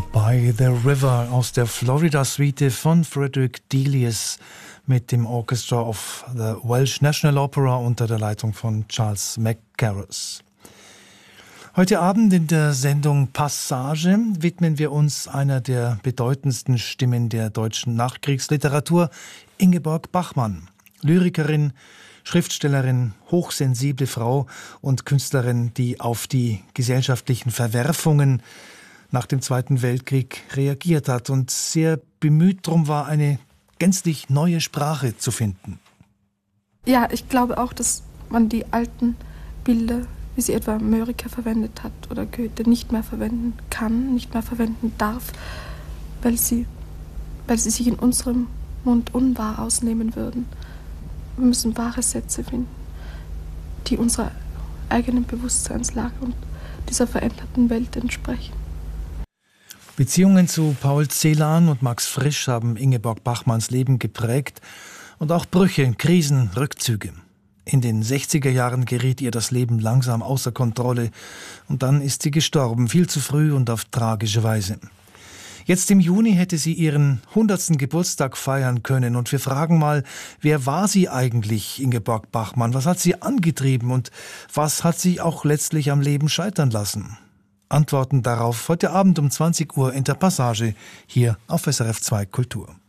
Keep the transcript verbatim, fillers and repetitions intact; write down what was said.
By the River aus der Florida-Suite von Frederick Delius mit dem Orchestra of the Welsh National Opera unter der Leitung von Charles Mackerras. Heute Abend in der Sendung Passage widmen wir uns einer der bedeutendsten Stimmen der deutschen Nachkriegsliteratur, Ingeborg Bachmann. Lyrikerin, Schriftstellerin, hochsensible Frau und Künstlerin, die auf die gesellschaftlichen Verwerfungen nach dem Zweiten Weltkrieg reagiert hat und sehr bemüht darum war, eine gänzlich neue Sprache zu finden. Ja, ich glaube auch, dass man die alten Bilder, wie sie etwa Mörike verwendet hat oder Goethe, nicht mehr verwenden kann, nicht mehr verwenden darf, weil sie, weil sie sich in unserem Mund unwahr ausnehmen würden. Wir müssen wahre Sätze finden, die unserer eigenen Bewusstseinslage und dieser veränderten Welt entsprechen. Beziehungen zu Paul Celan und Max Frisch haben Ingeborg Bachmanns Leben geprägt und auch Brüche, Krisen, Rückzüge. In den sechziger Jahren geriet ihr das Leben langsam außer Kontrolle und dann ist sie gestorben, viel zu früh und auf tragische Weise. Jetzt im Juni hätte sie ihren hundertsten Geburtstag feiern können und wir fragen mal, wer war sie eigentlich, Ingeborg Bachmann? Was hat sie angetrieben und was hat sie auch letztlich am Leben scheitern lassen? Antworten darauf heute Abend um zwanzig Uhr in der Passage hier auf S R F zwei Kultur.